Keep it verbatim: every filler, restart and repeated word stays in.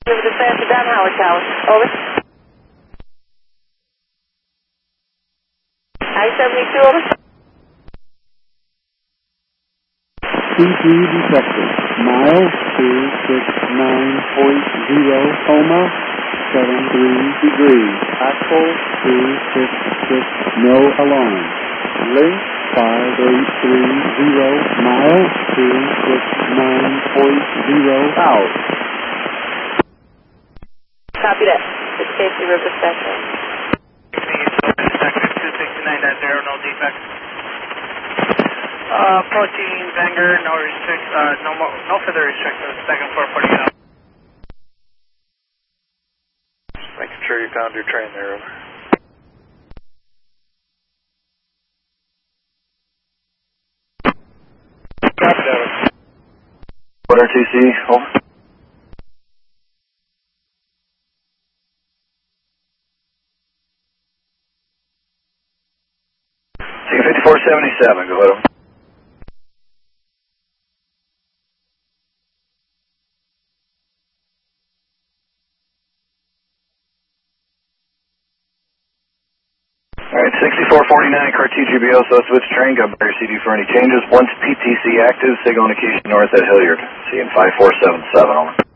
Over to Santa down Howard Tower. Over. I seventy-two, over. C G detected. Mile two six nine point zero, Homa, seven three degrees. Axel two six six, no alarm. Link five eight three zero, mile two six nine point zero, out. Copy that. It's Casey River Sector. Sector two sixty-nine point zero, no defects. Uh, approaching Bangor, no restrict, uh, no more, no further restrictions. Second floor, forty out. Making sure you found your train there. Over. Copy that. What R T C? Over. C fifty-four seventy-seven, go ahead. Alright, sixty-four forty-nine Cartesian Southwich train, got better C D for any changes. Once P T C active, signal indication north at Hilliard. See you in five four seven seven, over.